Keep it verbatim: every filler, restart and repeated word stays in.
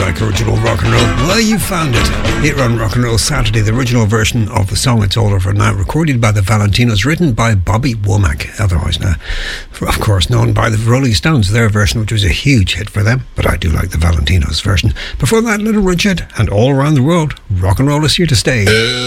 like original rock and roll? Well, you found it. Here on Rock and Roll Saturday, the original version of the song It's All Over Now, recorded by the Valentinos, written by Bobby Womack, otherwise now, of course, known by the Rolling Stones, their version, which was a huge hit for them, but I do like the Valentinos version. Before that, Little Richard and All Around the World, rock and roll is here to stay.